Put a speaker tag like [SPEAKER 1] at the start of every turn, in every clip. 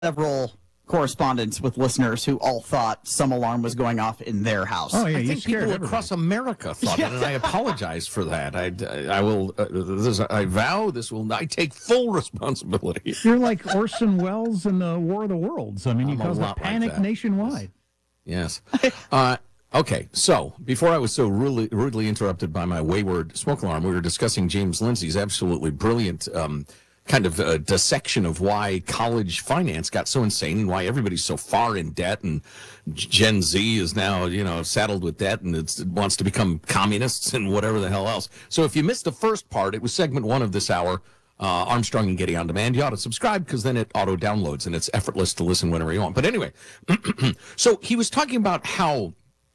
[SPEAKER 1] several correspondence with listeners who all thought some alarm was going off in their house.
[SPEAKER 2] Oh, yeah,
[SPEAKER 3] I
[SPEAKER 2] you
[SPEAKER 3] think
[SPEAKER 2] scared
[SPEAKER 3] people
[SPEAKER 2] everybody.
[SPEAKER 3] across America thought it, and I apologize for that. I will. I vow this will. I take full responsibility.
[SPEAKER 2] You're like Orson Welles in the War of the Worlds. I mean, you
[SPEAKER 3] I'm a
[SPEAKER 2] caused a
[SPEAKER 3] lot like
[SPEAKER 2] panic
[SPEAKER 3] that.
[SPEAKER 2] nationwide.
[SPEAKER 3] Yes. Okay, so before I was so rudely interrupted by my wayward smoke alarm, we were discussing James Lindsay's absolutely brilliant kind of dissection of why college finance got so insane and why everybody's so far in debt, and Gen Z is now, saddled with debt and it wants to become communists and whatever the hell else. So if you missed the first part, it was segment 1 of this hour. Armstrong and Getty on demand. You ought to subscribe because then it auto downloads and it's effortless to listen whenever you want. But anyway, so he was talking about how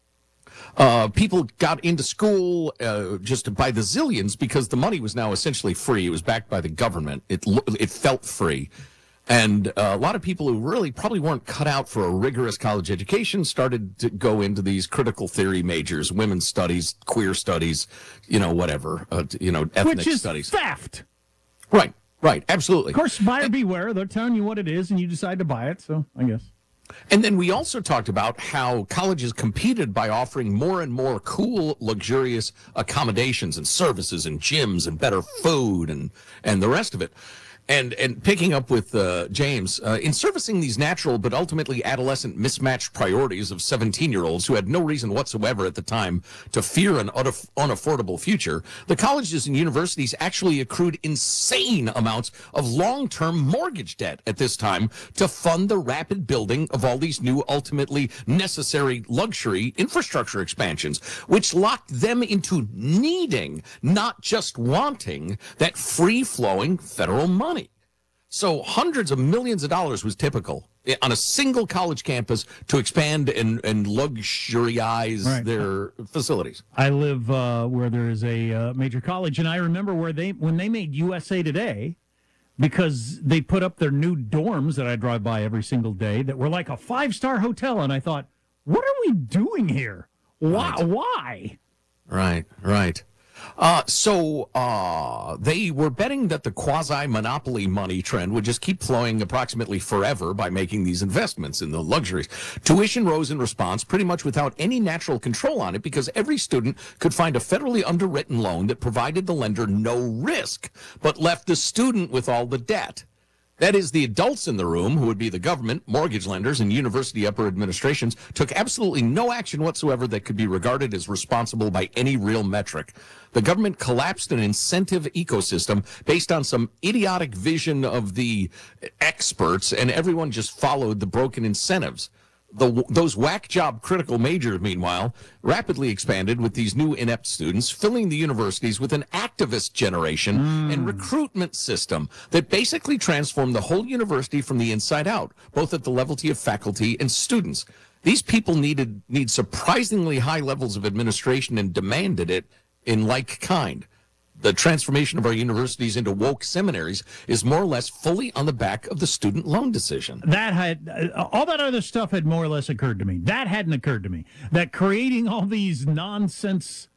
[SPEAKER 3] people got into school just by the zillions because the money was now essentially free. It was backed by the government. It felt free. And a lot of people who really probably weren't cut out for a rigorous college education started to go into these critical theory majors, women's studies, queer studies, whatever, ethnic
[SPEAKER 2] Which is
[SPEAKER 3] studies.
[SPEAKER 2] theft.
[SPEAKER 3] Right, absolutely.
[SPEAKER 2] Of course, buyer beware. They're telling you what it is, and you decide to buy it, so I guess.
[SPEAKER 3] And then we also talked about how colleges competed by offering more and more cool, luxurious accommodations and services and gyms and better food and the rest of it. And picking up with James, in servicing these natural but ultimately adolescent mismatched priorities of 17-year-olds who had no reason whatsoever at the time to fear an unaffordable future, the colleges and universities actually accrued insane amounts of long-term mortgage debt at this time to fund the rapid building of all these new ultimately necessary luxury infrastructure expansions, which locked them into needing, not just wanting, that free-flowing federal money. So hundreds of millions of dollars was typical on a single college campus to expand and luxurize their facilities.
[SPEAKER 2] I live where there is a major college, and I remember when they made USA Today, because they put up their new dorms that I drive by every single day that were like a 5-star hotel, and I thought, what are we doing here? Why?
[SPEAKER 3] Right. So they were betting that the quasi-monopoly money trend would just keep flowing approximately forever by making these investments in the luxuries. Tuition rose in response pretty much without any natural control on it because every student could find a federally underwritten loan that provided the lender no risk, but left the student with all the debt. That is, the adults in the room, who would be the government, mortgage lenders, and university upper administrations, took absolutely no action whatsoever that could be regarded as responsible by any real metric. The government collapsed an incentive ecosystem based on some idiotic vision of the experts, and everyone just followed the broken incentives. Those whack job critical majors, meanwhile, rapidly expanded with these new inept students, filling the universities with an activist generation and recruitment system that basically transformed the whole university from the inside out, both at the level of faculty and students. These people need surprisingly high levels of administration and demanded it in like kind. The transformation of our universities into woke seminaries is more or less fully on the back of the student loan decision.
[SPEAKER 2] That had all that other stuff had more or less occurred to me. That hadn't occurred to me. That creating all these nonsense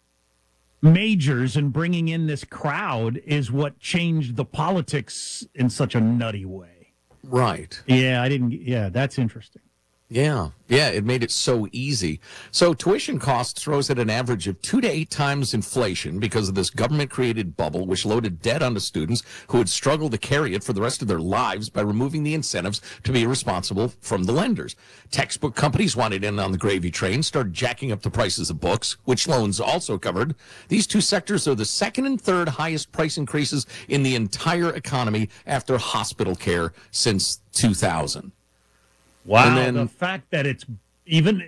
[SPEAKER 2] majors and bringing in this crowd is what changed the politics in such a nutty way.
[SPEAKER 3] Right.
[SPEAKER 2] Yeah, that's interesting.
[SPEAKER 3] Yeah, it made it so easy. So tuition costs rose at an average of 2 to 8 times inflation because of this government-created bubble, which loaded debt onto students who would struggle to carry it for the rest of their lives by removing the incentives to be responsible from the lenders. Textbook companies wanted in on the gravy train, started jacking up the prices of books, which loans also covered. These two sectors are the second and third highest price increases in the entire economy after hospital care since 2000.
[SPEAKER 2] Wow,
[SPEAKER 3] and then,
[SPEAKER 2] the fact that it's even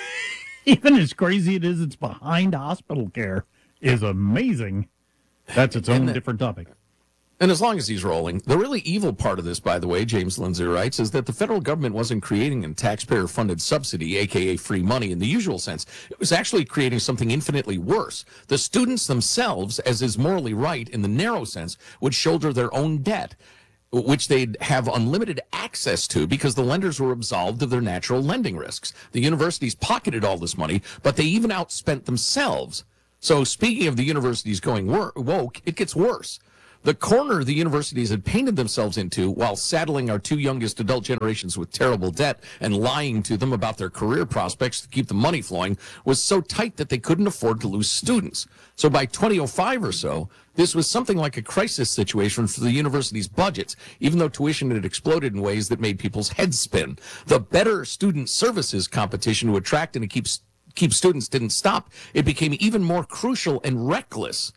[SPEAKER 2] as crazy it is, it's behind hospital care is amazing. That's its own different topic.
[SPEAKER 3] And as long as he's rolling, the really evil part of this, by the way, James Lindsay writes, is that the federal government wasn't creating a taxpayer-funded subsidy, a.k.a. free money in the usual sense. It was actually creating something infinitely worse. The students themselves, as is morally right in the narrow sense, would shoulder their own debt, which they'd have unlimited access to because the lenders were absolved of their natural lending risks. The universities pocketed all this money, but they even outspent themselves. So speaking of the universities going woke, it gets worse. The corner the universities had painted themselves into while saddling our two youngest adult generations with terrible debt and lying to them about their career prospects to keep the money flowing was so tight that they couldn't afford to lose students. So by 2005 or so, this was something like a crisis situation for the university's budgets, even though tuition had exploded in ways that made people's heads spin. The better student services competition to attract and to keep students didn't stop. It became even more crucial and reckless.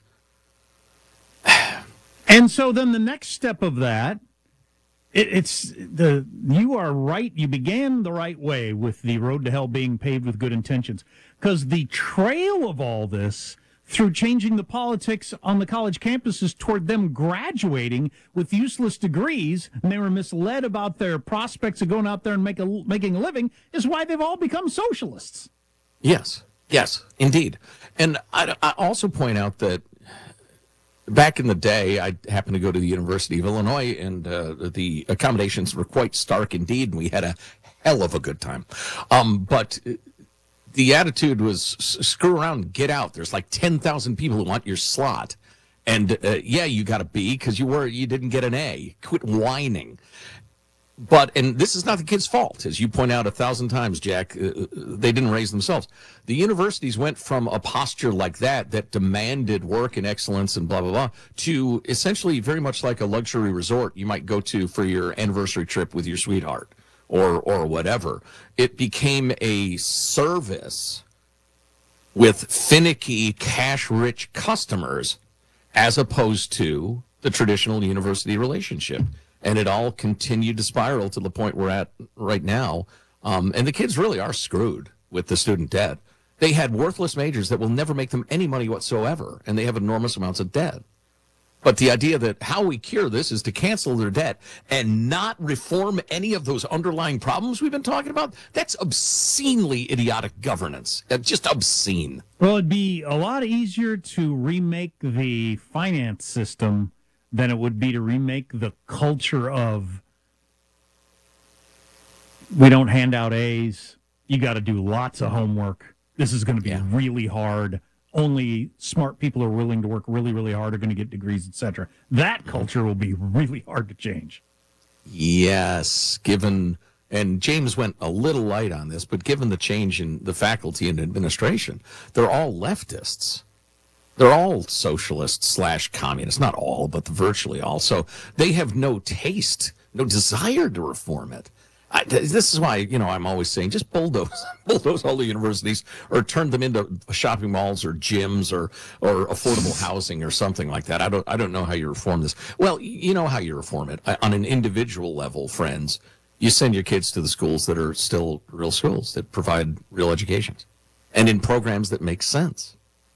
[SPEAKER 2] And so then the next step of that, you are right. You began the right way with the road to hell being paved with good intentions, because the trail of all this through changing the politics on the college campuses toward them graduating with useless degrees, and they were misled about their prospects of going out there and making a living, is why they've all become socialists.
[SPEAKER 3] Yes, indeed. And I also point out that back in the day, I happened to go to the University of Illinois, and the accommodations were quite stark indeed, and we had a hell of a good time. But the attitude was, screw around and get out. There's like 10,000 people who want your slot. And you got a B because you didn't get an A. Quit whining. And this is not the kids' fault. As you point out 1,000 times, Jack, they didn't raise themselves. The universities went from a posture like that demanded work and excellence and blah, blah, blah, to essentially very much like a luxury resort you might go to for your anniversary trip with your sweetheart or whatever. It became a service with finicky, cash-rich customers as opposed to the traditional university relationship. And it all continued to spiral to the point we're at right now. And the kids really are screwed with the student debt. They had worthless majors that will never make them any money whatsoever, and they have enormous amounts of debt. But the idea that how we cure this is to cancel their debt and not reform any of those underlying problems we've been talking about, that's obscenely idiotic governance. Just obscene.
[SPEAKER 2] Well, it'd be a lot easier to remake the finance system than it would be to remake the culture of we don't hand out A's. You got to do lots of homework. This is going to be really hard. Only smart people who are willing to work really, really hard are going to get degrees, etc. That culture will be really hard to change.
[SPEAKER 3] Yes, and James went a little light on this, but given the change in the faculty and administration, they're all leftists. They're all socialists / communists. Not all, but virtually all. So they have no taste, no desire to reform it. This is why, I'm always saying just bulldoze all the universities or turn them into shopping malls or gyms or affordable housing or something like that. I don't know how you reform this. Well, you know how you reform it. On an individual level, friends, you send your kids to the schools that are still real schools that provide real educations and in programs that make sense.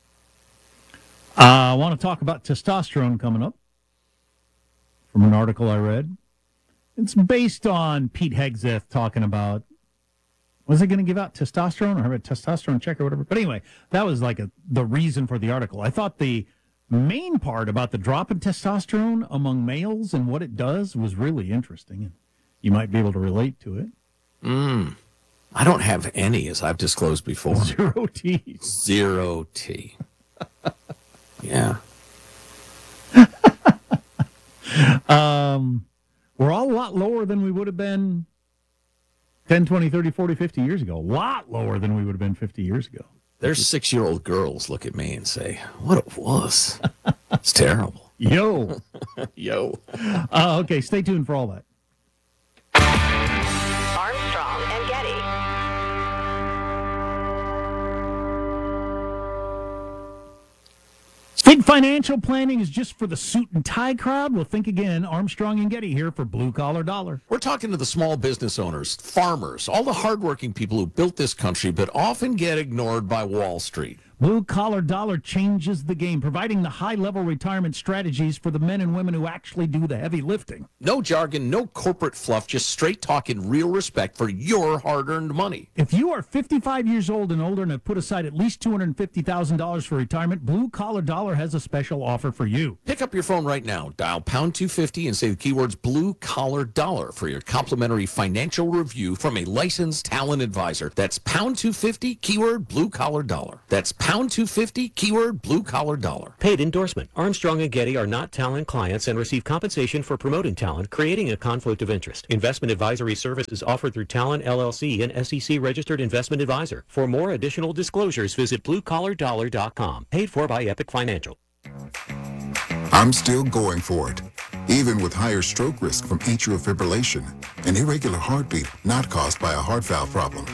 [SPEAKER 2] I want to talk about testosterone coming up from an article I read. It's based on Pete Hegseth talking about, was it going to give out testosterone or a testosterone check or whatever? But anyway, that was like the reason for the article. I thought the main part about the drop in testosterone among males and what it does was really interesting. And you might be able to relate to it.
[SPEAKER 3] I don't have any, as I've disclosed before.
[SPEAKER 2] 0 T.
[SPEAKER 3] 0 T. Yeah.
[SPEAKER 2] We're all a lot lower than we would have been 10, 20, 30, 40, 50 years ago. A lot lower than we would have been 50 years ago.
[SPEAKER 3] There's 6-year-old girls look at me and say, what a wuss. It's terrible.
[SPEAKER 2] Yo.
[SPEAKER 3] Yo.
[SPEAKER 2] Okay, stay tuned for all that.
[SPEAKER 4] Armstrong and Getty.
[SPEAKER 2] Think financial planning is just for the suit and tie crowd? Well, think again. Armstrong and Getty here for Blue Collar Dollar.
[SPEAKER 3] We're talking to the small business owners, farmers, all the hardworking people who built this country but often get ignored by Wall Street.
[SPEAKER 2] Blue Collar Dollar changes the game, providing the high-level retirement strategies for the men and women who actually do the heavy lifting.
[SPEAKER 3] No jargon, no corporate fluff, just straight talk and real respect for your hard-earned money.
[SPEAKER 2] If you are 55 years old and older and have put aside at least $250,000 for retirement, Blue Collar Dollar has a special offer for you.
[SPEAKER 3] Pick up your phone right now, dial pound 250 and say the keywords Blue Collar Dollar for your complimentary financial review from a licensed talent advisor. That's pound 250, keyword Blue Collar Dollar. That's pound 250, keyword blue collar dollar.
[SPEAKER 5] Paid endorsement. Armstrong and Getty are not Talon clients and receive compensation for promoting Talon, creating a conflict of interest. Investment advisory services offered through Talon LLC, an SEC registered investment advisor. For more additional disclosures, visit bluecollardollar.com. Paid for by Epic Financial.
[SPEAKER 6] I'm still going for it, even with higher stroke risk from atrial fibrillation, an irregular heartbeat not caused by a heart valve problem.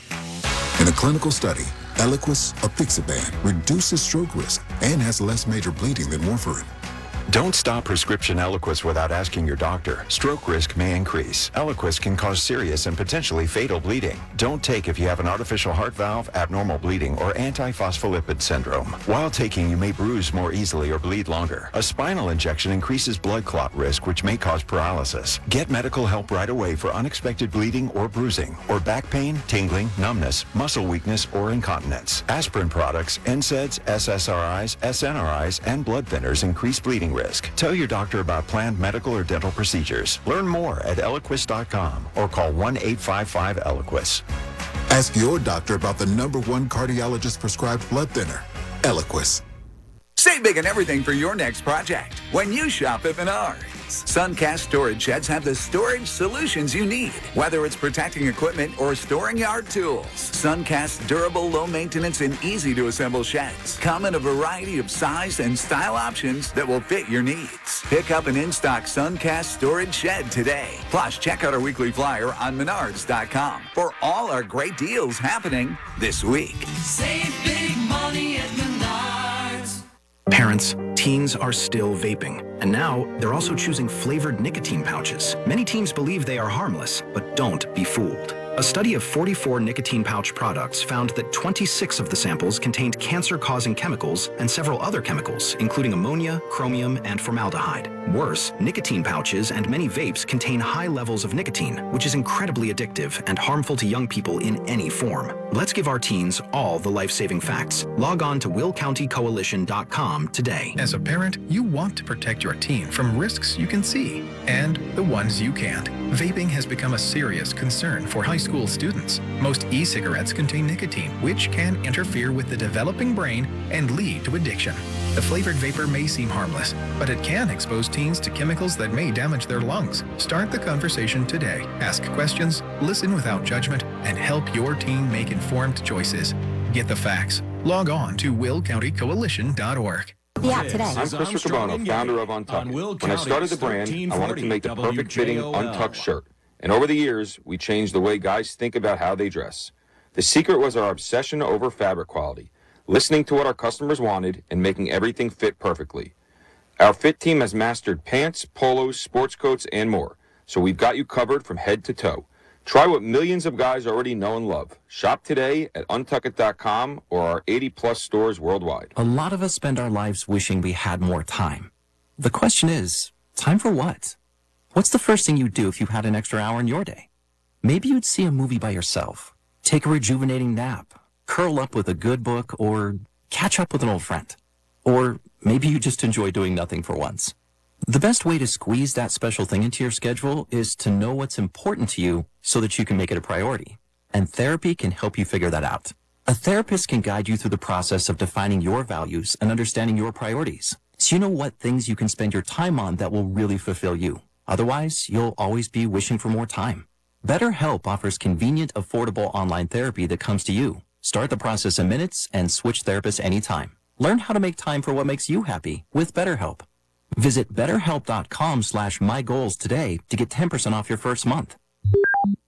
[SPEAKER 6] In a clinical study, Eliquis apixaban reduces stroke risk and has less major bleeding than warfarin.
[SPEAKER 7] Don't stop prescription Eliquis without asking your doctor. Stroke risk may increase. Eliquis can cause serious and potentially fatal bleeding. Don't take if you have an artificial heart valve, abnormal bleeding, or antiphospholipid syndrome. While taking, you may bruise more easily or bleed longer. A spinal injection increases blood clot risk, which may cause paralysis. Get medical help right away for unexpected bleeding or bruising, or back pain, tingling, numbness, muscle weakness, or incontinence. Aspirin products, NSAIDs, SSRIs, SNRIs, and blood thinners increase bleeding risk. Tell your doctor about planned medical or dental procedures. Learn more at Eliquis.com or call 1-855-ELIQUIS.
[SPEAKER 6] Ask your doctor about the #1 cardiologist prescribed blood thinner, Eliquis.
[SPEAKER 8] Save big on everything for your next project when you shop at Menards. Suncast storage sheds have the storage solutions you need, whether it's protecting equipment or storing yard tools. Suncast's durable, low maintenance, and easy to assemble sheds come in a variety of size and style options that will fit your needs. Pick up an in-stock Suncast storage shed today. Plus, check out our weekly flyer on Menards.com for all our great deals happening this week.
[SPEAKER 9] Save big money at Menards.
[SPEAKER 10] Parents, teens are still vaping, and now they're also choosing flavored nicotine pouches. Many teens believe they are harmless, but don't be fooled. A study of 44 nicotine pouch products found that 26 of the samples contained cancer-causing chemicals and several other chemicals, including ammonia, chromium, and formaldehyde. Worse, nicotine pouches and many vapes contain high levels of nicotine, which is incredibly addictive and harmful to young people in any form. Let's give our teens all the life-saving facts. Log on to willcountycoalition.com today.
[SPEAKER 11] As a parent, you want to protect your teen from risks you can see and the ones you can't. Vaping has become a serious concern for high school students. Most e-cigarettes contain nicotine, which can interfere with the developing brain and lead to addiction. The flavored vapor may seem harmless, but it can expose teens to chemicals that may damage their lungs. Start the conversation today. Ask questions, listen without judgment, and help your teen make informed choices. Get the facts. Log on to willcountycoalition.org.
[SPEAKER 12] The app today.
[SPEAKER 13] I'm Chris Riccobono, founder of Untucked. When I started the brand, I wanted to make the perfect fitting Untucked shirt. And over the years, we changed the way guys think about how they dress. The secret was our obsession over fabric quality, listening to what our customers wanted and making everything fit perfectly. Our fit team has mastered pants, polos, sports coats, and more. So we've got you covered from head to toe. Try what millions of guys already know and love. Shop today at untuckit.com or our 80-plus stores worldwide.
[SPEAKER 14] A lot of us spend our lives wishing we had more time. The question is, time for what? What's the first thing you'd do if you had an extra hour in your day? Maybe you'd see a movie by yourself, take a rejuvenating nap, curl up with a good book, or catch up with an old friend. Or maybe you just enjoy doing nothing for once. The best way to squeeze that special thing into your schedule is to know what's important to you so that you can make it a priority. And therapy can help you figure that out. A therapist can guide you through the process of defining your values and understanding your priorities, so you know what things you can spend your time on that will really fulfill you. Otherwise, you'll always be wishing for more time. BetterHelp offers convenient, affordable online therapy that comes to you. Start the process in minutes and switch therapists anytime. Learn how to make time for what makes you happy with BetterHelp. Visit betterhelp.com/mygoals today to get 10% off your first month.